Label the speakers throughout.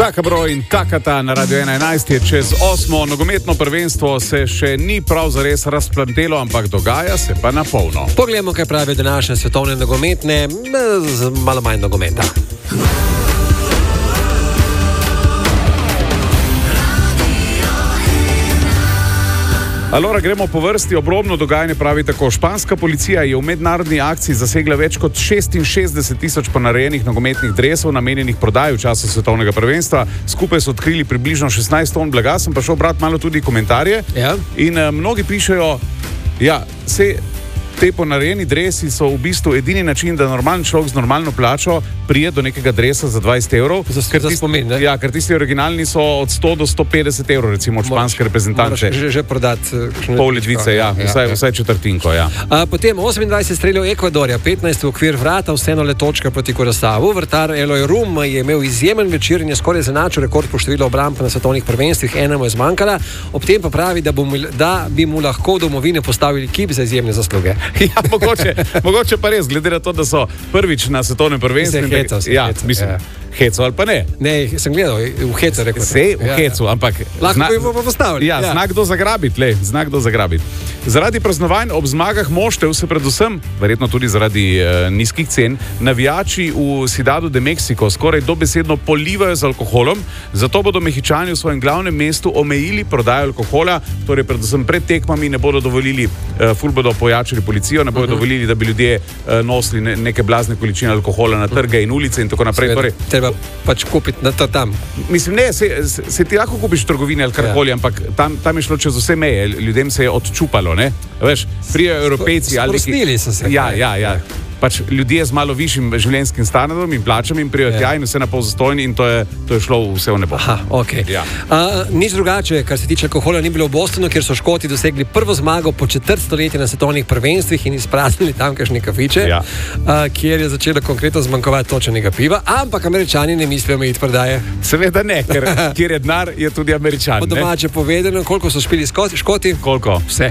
Speaker 1: Taka broj in takata na Radio 11 je čez 8. Nogometno prvenstvo se še ni prav zares razplamtelo, ampak dogaja se pa na polno.
Speaker 2: Poglejmo, kaj pravijo današnje svetovne nogometne, z malo manj nogometa.
Speaker 1: Alora, gremo po vrsti. Obrobno dogajanje pravi tako. Španska policija je v mednarodni akciji zasegla več kot 66,000 ponarejenih nogometnih dresov, namenjenih prodaji v času svetovnega prvenstva. Skupaj so odkrili približno 16 ton blaga. Sem pa šel brati malo tudi komentarje.
Speaker 2: Ja.
Speaker 1: In mnogi pišejo, te ponarejeni dresi so v bistvu edini način, da normalen človek z normalno plačo prije do nekega dresa za 20 evrov.
Speaker 2: Za spomin, ne?
Speaker 1: Ja, ker tisti originalni so od 100 do 150 evrov, recimo od španske reprezentance.
Speaker 2: Že prodati
Speaker 1: pol ledvice, vsaj četrtinko, ja.
Speaker 2: Potem 28 streljev Ekvadorja, 15 v okvir vrata, vseeno le točka proti Kurasavu. Vrtar Eloy Rum je imel izjemen večer in je skoraj zanačil rekord po številu obramb na svetovnih prvenstvih, ena mu je zmanjkala. Ob tem pa pravi, da bi mu lahko v domovini postavili kip za izjemne zasluge.
Speaker 1: Ja, mogoče pa res, glede na to, da so prvič na svetovnem prvenstvu. Heco ali pa ne?
Speaker 2: Ne, sem gledal, v hecu rekel.
Speaker 1: Hecu, ampak
Speaker 2: lahko bi mu postavili.
Speaker 1: Znak kdo zagrabiti. Zaradi praznovanj ob zmagah moštev se predvsem, verjetno tudi zaradi nizkih cen, navijači v Ciudadu de Mexico skoraj dobesedno polivajo z alkoholom, zato bodo Mehičani v svojem glavnem mestu omejili prodajo alkohola, torej predvsem pred tekmami ne bodo dovolili, ful bodo pojačali policijo, ne bodo dovolili, da bi ljudje nosili neke blazne količine alkohola na trge in ulice in tako naprej.
Speaker 2: Treba pač kupiti na to tam.
Speaker 1: Mislim, ne, se ti lahko kupiš v trgovini ali karkoli, ampak tam je šlo čez vse meje, ljudem se je odčupalo, ne? Veš, prijajo Evropejci ali neki...
Speaker 2: Sprostili so se.
Speaker 1: Ja. Pač ljudje z malo višjim življenjskim standardom in plačami in prijajo tja in vse na pol zastojni in to je šlo vse v nebo.
Speaker 2: Aha, ok. Ja. Nič drugače, kar se tiče alkohola, ni bilo v Bostonu, kjer so Škoti dosegli prvo zmago po četrt stoletja na svetovnih prvenstvih in izpraznili tamkajšnje kafiče, kjer je začelo konkretno zmanjkovati točenega piva, ampak Američani ne mislijo omejiti prodaje.
Speaker 1: Seveda ne, ker kjer je denar, je tudi Američan.
Speaker 2: Po domače povedano, koliko so špili Škoti?
Speaker 1: Koliko?
Speaker 2: Vse.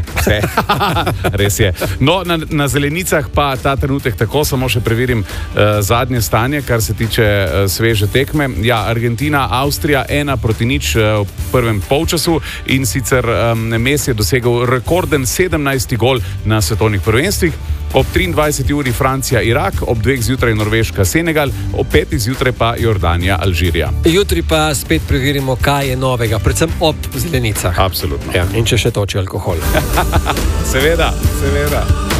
Speaker 1: Res je. No, na zelenicah pa ta trenutek tako, samo še preverim zadnje stanje, kar se tiče sveže tekme. Ja, Argentina, Avstrija 1-0 v prvem polčasu in sicer Messi je dosegel rekorden 17. gol na svetovnih prvenstvih. Ob 23. uri Francija, Irak, ob 2. zjutraj Norveška, Senegal, ob 5. zjutraj pa Jordanija, Alžirija.
Speaker 2: Jutri pa spet preverimo, kaj je novega, predvsem ob zelenicah.
Speaker 1: Absolutno.
Speaker 2: Ja, in če še toči alkohol.
Speaker 1: Seveda.